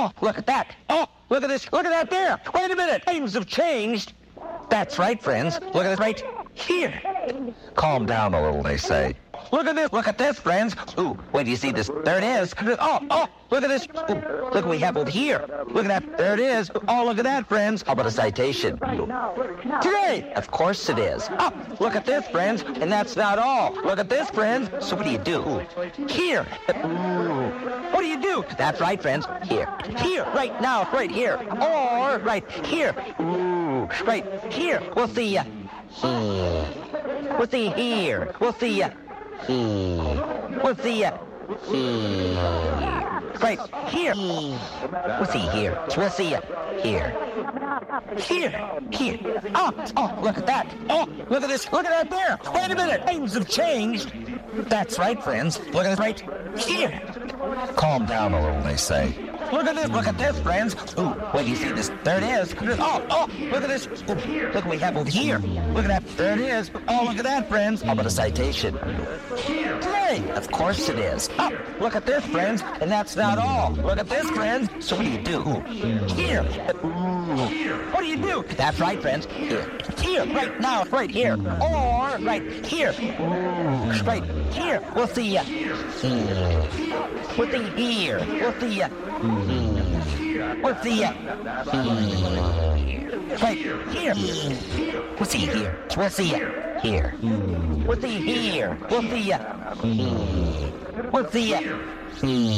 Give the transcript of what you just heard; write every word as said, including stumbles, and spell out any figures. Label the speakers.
Speaker 1: Oh, look at that. Oh, look at this. Look at that there. Wait a minute. Things have changed. That's right, friends. Look at this right here.
Speaker 2: Calm down a little, they say.
Speaker 1: Look at this. Look at this, friends. Ooh, wait do you see this? There it is. Oh, oh, look at this. Ooh, look what we have over here. Look at that. There it is. Oh, look at that, friends.
Speaker 2: How about a citation?
Speaker 1: Today.
Speaker 2: Of course it is.
Speaker 1: Oh, look at this, friends. And that's not all. Look at this, friends.
Speaker 2: So what do you do?
Speaker 1: Here. Ooh. What do you do? That's right, friends. Here. Here. Right now. Right here. Or right here. Ooh. Right here. We'll see ya. Here. We'll see here. We'll see ya. Here. We'll see ya. Here. Right here. We'll see here. We'll see ya. Here. Here. Here. Oh, oh, look at that. Oh, look at this. Look at that there. Wait a minute. Things have changed. That's right, friends. Look at this right here.
Speaker 2: Calm down a little, they say.
Speaker 1: Look at this. Look at this, friends. Ooh, wait, you see this? There it is. Oh, oh, look at this. Ooh, look what we have over here. Look at that. There it is. Oh, look at that, friends.
Speaker 2: How about a citation?
Speaker 1: Today.
Speaker 2: Of course it is.
Speaker 1: Oh, look at this, friends. And that's not all. Look at this, friends.
Speaker 2: So what do you do?
Speaker 1: Here. Ooh. What do you do? That's right, friends. Here. Here. Right now. Right here. Or right here. Ooh. Right here. We'll see ya. Here. We'll see here. We'll see ya. We'll see ya. Right here. We'll see here. We'll see ya. Here. We'll see here. We'll see ya. We'll see ya.